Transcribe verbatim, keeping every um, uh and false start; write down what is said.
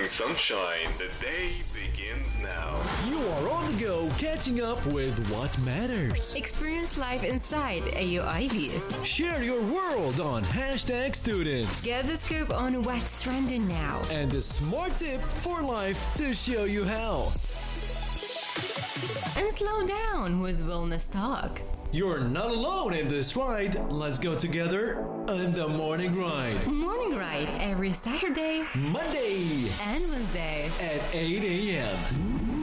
sunshine. The day begins now. You are on the go, catching up with what matters. Experience life inside A U I V. Share your world on hashtag students. Get the scoop on what's trending now. And the smart tip for life to show you how. And slow down with Wellness Talk. You're not alone in this ride. Let's go together on the Morning Ride. Morning Ride every Saturday, Monday, and Wednesday at eight a.m.